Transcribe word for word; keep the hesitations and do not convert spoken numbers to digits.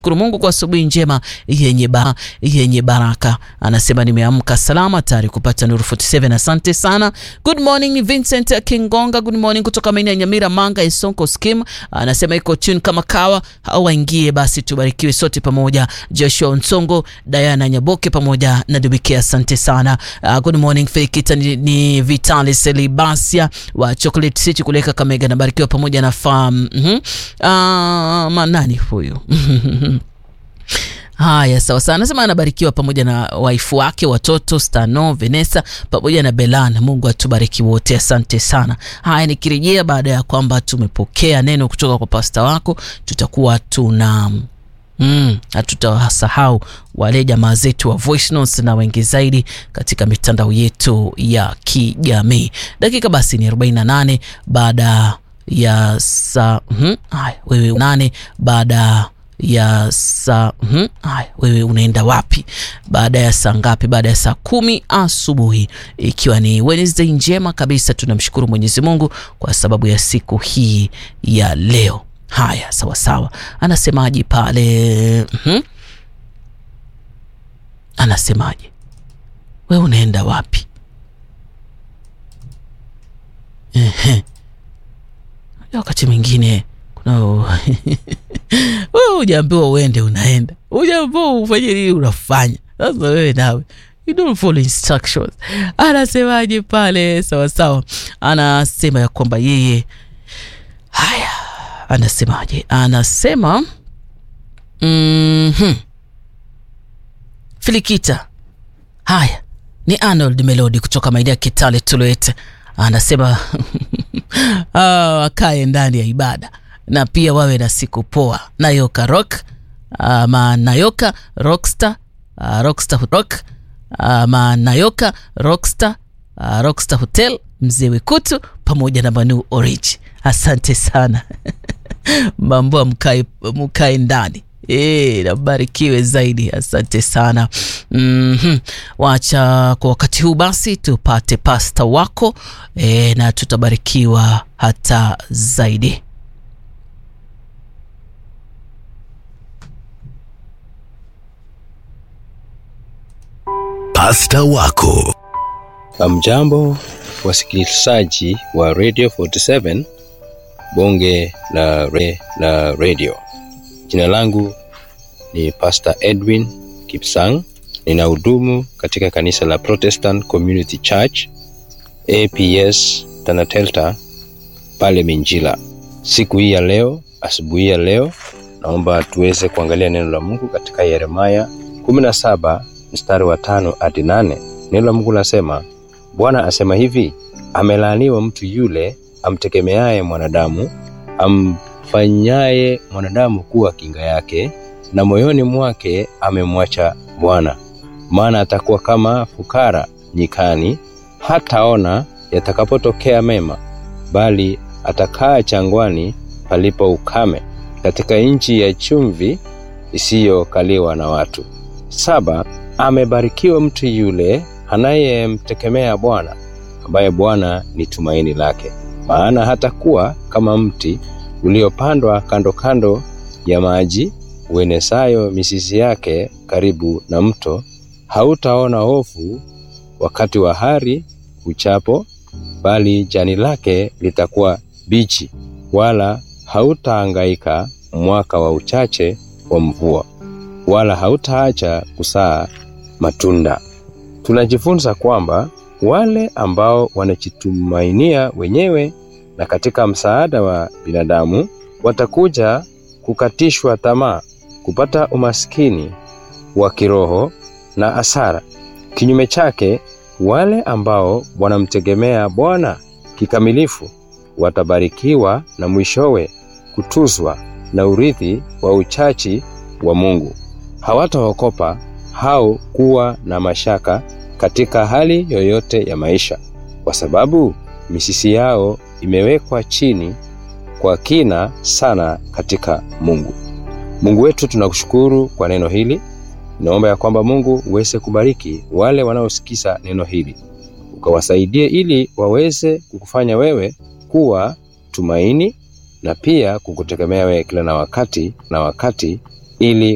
Shukuru Mungu kwa asubuhi njema yenye ba, yenye baraka. Anasema nimeamka salama tayari kupata Nuru arobaini na saba. Asante sana. Good morning Vincent Kingonga. Good morning kutoka maeneo ya Nyamira Manga Isonko Scheme. Anasema iko tune kama kawa hawaingie basi tubarikiwe sote pamoja. Joshua Nsongo, Diana Nyaboke pamoja na Dubike. Asante sana. Uh, good morning Fikita ni, ni Vitali Celibasia wa Chocolate City kuleka Kamega na barikiwa pamoja na farm. Mhm. Uh, manani huyu? Haya sawa sana. Anasema anabarikiwa pamoja na waifu wake, watoto Stano, Vanessa pamoja na Belan. Mungu atubariki wote. Asante sana. Haya nikirejea baada ya kwamba tumepokea neno kutoka kwa pasta wako, tutakuwa tuna Mm, hatutawasahau wale jamaa zetu wa voice notes na wengi zaidi katika mitandao yetu ya kijamii. Dakika basi ni arobaini na nane baada ya saa mhm haya wewe nane baada ya saa mhm haya wewe unaenda wapi? Baada ya saa ngapi? Baada ya saa kumi asubuhi, ikiwa ni Wednesday njema kabisa. Tunamshukuru Mwenyezi Mungu kwa sababu ya siku hii ya leo. Haya sawa sawa. Anasemaje pale? Mhm. Anasemaje? Wewe unaenda wapi? Ehe. Wakati mwingine kuna wewe hujaambiwa uende unaenda. Hujaambiwa ufanye nini unafanya. Sasa wewe nawe you don't follow instructions. Anasemaje pale? Sawa sawa. Anasema ya kwamba yeye haya anasemaje? Anasema mhm Filikita. Haya ni Arnold Melody kutoka maeneo ya Kitale Tuluete. Anasema ah, kae ndani ya ibada na pia wawe na siku poa. Nayoka Rock ama Nayoka Rockstar uh, Rockstar Rock ama Nayoka Rockstar uh, Rockstar Hotel Mzee Wekutu pamoja na Manu Orange. Asante sana. Mambo mkae mkae ndani. Eh, nabarikiwe zaidi. Asante sana. Mhm. Wacha kwa wakati huu basi tupate pasta wako eh, na tutabarikiwa hata zaidi. Pasta wako. Amjambo wasikilizaji wa Radio arobaini na saba, bonge la, re, la radio. Jina langu ni Pastor Edwin Kipsang. Ninahudumu katika kanisa la Protestant Community Church A P S Tanatelta pale Minjila. Siku hii ya leo, asubuhi ya leo, naomba tuweze kuangalia neno la Mungu katika Yeremia kumi na saba mstari wa tano hadi nane. Neno la Mungu linasema, Bwana asema hivi, amelaaniwa mtu yule amtegemeaye mwanadamu, amfanyaye mwanadamu kuwa kinga yake, na moyoni mwake amemwacha Bwana. Maana atakuwa kama fukara nyikani, hataona yatakapotokea mema, bali atakaa changwani palipo ukame, katika nchi ya chumvi isiyokaliwa na watu. Saba, amebarikiwa mtu yule anayemtegemea Bwana, ambaye Bwana ni tumaini lake. Maana hatakuwa kama mti uliopandwa kando kando ya maji, uenesayo misisi yake karibu na mto. Hautaona hofu wakati wa hari uchapo, bali jani lake litakuwa bichi, wala hautahangaika mwaka wa uchache wa mvua, wala hautaacha kusaa matunda. Tunajifunza kwamba wale ambao wanajitumainia wenyewe na katika msaada wa binadamu watakuja kukatishwa tamaa, kupata umaskini wa kiroho na hasara. Kinyume chake, wale ambao wanamtegemea Bwana kikamilifu watabarikiwa na mwishowe kutuzwa na urithi wa uchachi wa Mungu. Hawataokopa au kuwa na mashaka katika hali yoyote ya maisha, kwa sababu misisi yao imewekwa chini kwa kina sana katika Mungu. Mungu wetu, tunakushukuru kwa neno hili. Naomba ya kwamba Mungu uweze kubariki wale wanaosikiza neno hili, ukawasaidie ili waweze kukufanya wewe kuwa tumaini, na pia kukutegemea wewe kila na wakati na wakati, ili